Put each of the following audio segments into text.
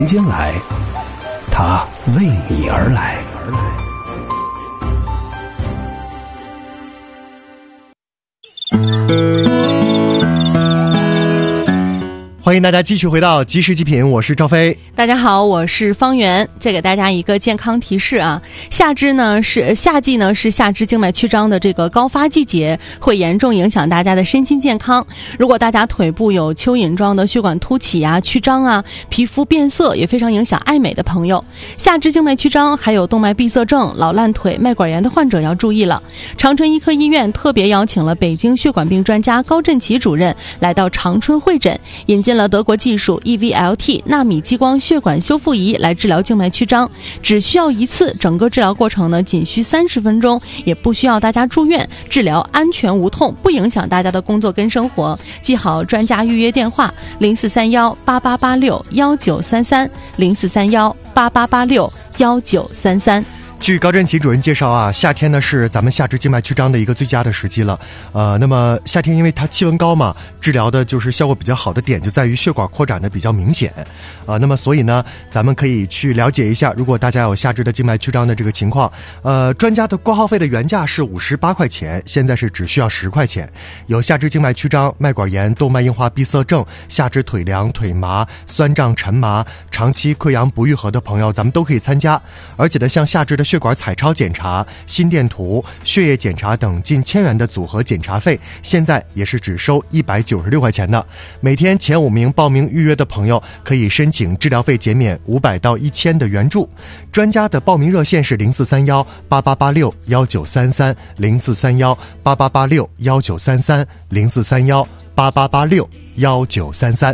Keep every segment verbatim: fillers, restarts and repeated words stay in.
间来，他为你而来。 欢迎大家继续回到即时极品，我是赵飞。 大家好，我是方圆。再给大家一个健康提示啊，夏至呢是夏季呢是下肢静脉曲张的这个高发季节，会严重影响大家的身心健康。如果大家腿部有蚯蚓状的血管凸起啊、曲张啊，皮肤变色，也非常影响爱美的朋友。下肢静脉曲张还有动脉闭塞症、老烂腿、脉管炎的患者要注意了。长春医科医院特别邀请了北京血管病专家高振奇主任来到长春会诊，引进了德国技术 E V L T 纳米激光血管修复仪来治疗静脉曲张，只需要一次，整个治疗过程呢仅需三十分钟，也不需要大家住院，治疗安全无痛，不影响大家的工作跟生活。记好专家预约电话零四三幺八八八六幺九三三零四三幺八八八六幺九三三。 据高振奇主任介绍啊，夏天呢是咱们下肢静脉曲张的一个最佳的时机了。呃，那么夏天因为它气温高嘛，治疗的就是效果比较好的点就在于血管扩展的比较明显。啊、呃，那么所以呢，咱们可以去了解一下，如果大家有下肢的静脉曲张的这个情况，呃，专家的挂号费的原价是五十八块钱，现在是只需要十块钱。有下肢静脉曲张、脉管炎、动脉硬化闭塞症、下肢腿凉、腿麻、酸胀、沉麻、长期溃疡不愈合的朋友，咱们都可以参加。而且呢，像下肢的血管彩超检查、心电图、血液检查等近千元的组合检查费，现在也是只收一百九十六块钱的。每天前五名报名预约的朋友可以申请治疗费减免五百到一千的援助。专家的报名热线是零四三幺八八八六幺九三三零四三幺八八八六幺九三三零四三幺八八八六幺九三三。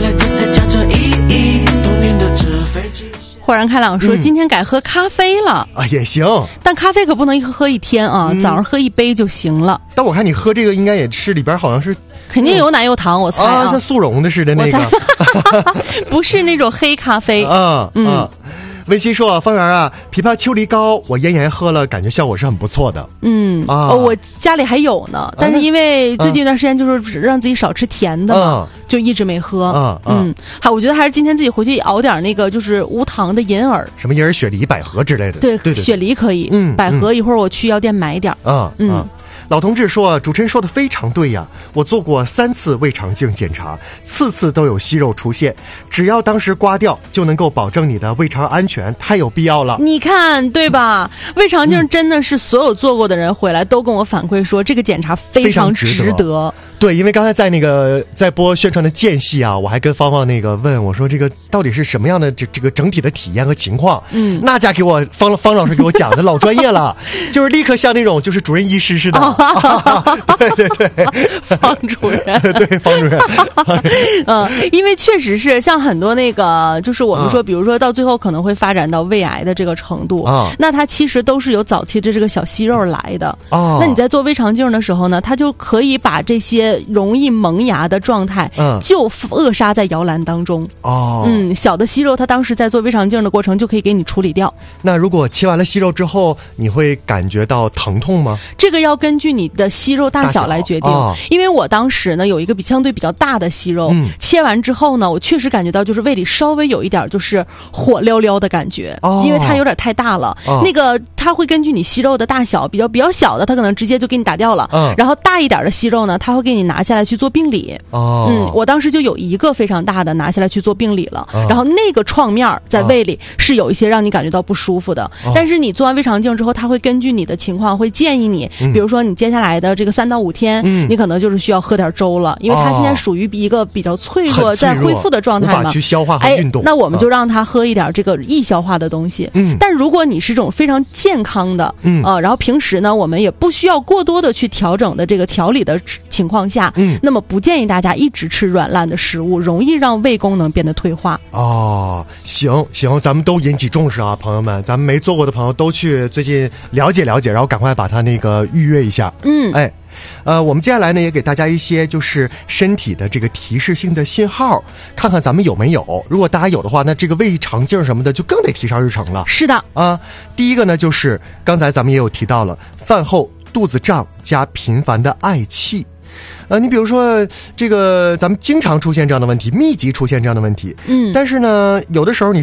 豁然开朗说、嗯、今天改喝咖啡了啊，也行， 但咖啡可不能一喝喝一天啊、嗯，早上喝一杯就行了。 但我看你喝这个应该也是里边好像是肯定有奶有糖，我猜啊， 啊像速溶的似的那个， 不是那种黑咖啡啊嗯。啊温馨说：“方圆啊，枇杷秋梨膏我咽炎喝了，感觉效果是很不错的。 嗯啊、哦，我家里还有呢，但是因为最近一段时间就是让自己少吃甜的嘛，啊、就一直没喝。啊、嗯，还、啊、我觉得还是今天自己回去熬点那个就是无糖的银耳， 什么银耳、雪梨、百合之类的。 对对对， 雪梨可以，嗯，百合一会儿我去药店买一点。 啊嗯。啊老同志说，主持人说的非常对呀，我做过三次胃肠镜检查，次次都有息肉出现，只要当时刮掉就能够保证你的胃肠安全，太有必要了。 你看对吧、嗯、胃肠镜真的是所有做过的人回来都跟我反馈说、嗯、这个检查非常值得, 值得对，因为刚才在那个在播宣传的间隙啊，我还跟芳芳那个问我说这个到底是什么样的这这个整体的体验和情况。嗯，那家给我方方老师给我讲的老专业了，就是立刻像那种就是主任医师似的。哦啊、对对对， 方主任， 对方主任， 嗯，因为确实是像很多那个，就是我们说，比如说到最后可能会发展到胃癌的这个程度啊，那它其实都是有早期的这个小息肉来的啊。那你在做胃肠镜的时候呢，它就可以把这些容易萌芽的状态，嗯，就扼杀在摇篮当中哦。嗯，小的息肉，它当时在做胃肠镜的过程就可以给你处理掉。 那如果切完了息肉之后，你会感觉到疼痛吗？ 这个要根据你的息肉大小来决定，哦、因为我当时呢有一个比相对比较大的息肉、嗯，切完之后呢，我确实感觉到就是胃里稍微有一点就是火燎燎的感觉，哦、因为它有点太大了。哦、那个它会根据你息肉的大小，比较比较小的，它可能直接就给你打掉了，嗯、然后大一点的息肉呢，它会给你拿下来去做病理。哦，嗯，我当时就有一个非常大的拿下来去做病理了，哦、然后那个创面在胃里是有一些让你感觉到不舒服的，哦、但是你做完胃肠镜之后，它会根据你的情况会建议你，嗯、比如说你接下来的这个三到五天，嗯、你可能就是需要喝点粥了，因为它现在属于一个比较脆弱、哦、在恢复的状态嘛， 无法去消化和运动。 哎，那我们就让它喝一点这个易消化的东西。嗯，但如果你是这种非常健康的，嗯呃，然后平时呢，我们也不需要过多的去调整的这个调理的情况下，嗯，那么不建议大家一直吃软烂的食物，容易让胃功能变得退化。 哦，行行，咱们都引起重视啊，朋友们，咱们没做过的朋友都去最近了解了解，然后赶快把它那个预约一下。嗯，哎。呃，我们接下来呢也给大家一些就是身体的这个提示性的信号，看看咱们有没有。如果大家有的话，那这个胃肠镜什么的就更得提上日程了。 是的啊，第一个呢就是刚才咱们也有提到了，饭后肚子胀加频繁的嗳气。呃，你比如说这个咱们经常出现这样的问题，密集出现这样的问题，嗯，但是呢有的时候你